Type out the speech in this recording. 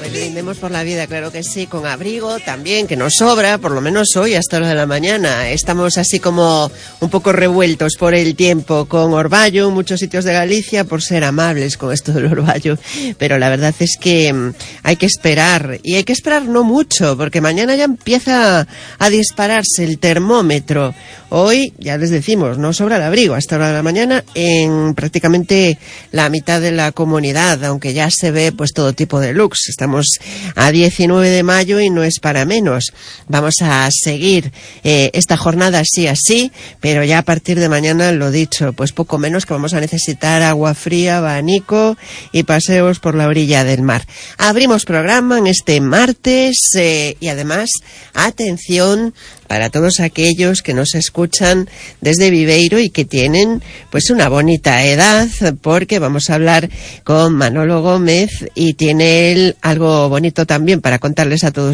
Pues brindemos por la vida, claro que sí, con abrigo también, que nos sobra, por lo menos hoy hasta hora de la mañana. Estamos así como un poco revueltos por el tiempo, con orvallo en muchos sitios de Galicia, por ser amables con esto del orvallo. Pero la verdad es que hay que esperar, y hay que esperar no mucho, porque mañana ya empieza a dispararse el termómetro. Hoy, ya les decimos, no sobra el abrigo hasta hora de la mañana en prácticamente la mitad de la comunidad, aunque ya se ve pues todo tipo de looks. Estamos a 19 de mayo y no es para menos. Vamos a seguir esta jornada así, pero ya a partir de mañana, lo dicho, pues poco menos que vamos a necesitar agua fría, abanico y paseos por la orilla del mar. Abrimos programa en este martes y además, atención para todos aquellos que nos escuchan desde Viveiro y que tienen pues una bonita edad, porque vamos a hablar con Manolo Gómez y tiene él algo bonito también para contarles a todos